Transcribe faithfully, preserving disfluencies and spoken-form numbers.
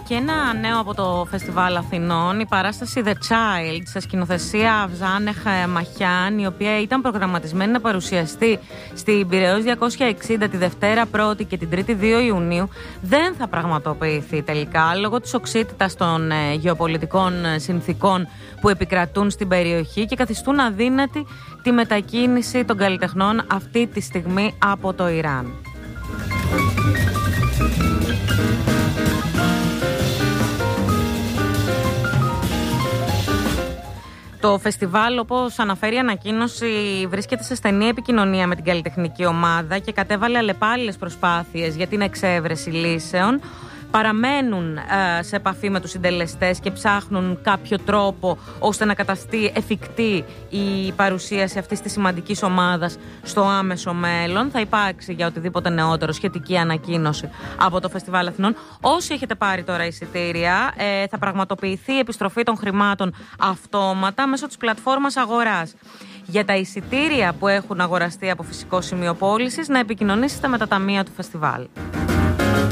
και ένα νέο από το Φεστιβάλ Αθηνών, η παράσταση The Child σε σκηνοθεσία Αβζάνεχ Μαχιάν, η οποία ήταν προγραμματισμένη να παρουσιαστεί στην Πειραιώς διακόσια εξήντα τη Δευτέρα πρώτη και την Τρίτη δύο Ιουνίου, δεν θα πραγματοποιηθεί τελικά λόγω της οξύτητας των ε, γεωπολιτικών συνθήκων που επικρατούν στην περιοχή και καθιστούν αδύνατη τη μετακίνηση των καλλιτεχνών αυτή τη στιγμή από το Ιράν. Το φεστιβάλ, όπως αναφέρει η ανακοίνωση, βρίσκεται σε στενή επικοινωνία με την καλλιτεχνική ομάδα και κατέβαλε αλλεπάλληλες προσπάθειες για την εξέβρεση λύσεων. Παραμένουν ε, σε επαφή με τους συντελεστές και ψάχνουν κάποιο τρόπο ώστε να καταστεί εφικτή η παρουσίαση αυτής της σημαντικής ομάδας στο άμεσο μέλλον. Θα υπάρξει για οτιδήποτε νεότερο σχετική ανακοίνωση από το Φεστιβάλ Αθηνών. Όσοι έχετε πάρει τώρα εισιτήρια, ε, θα πραγματοποιηθεί η επιστροφή των χρημάτων αυτόματα μέσω της πλατφόρμας αγοράς. Για τα εισιτήρια που έχουν αγοραστεί από φυσικό σημείο πώλησης, να επικοινωνήσετε με τα ταμεία του φεστιβάλ.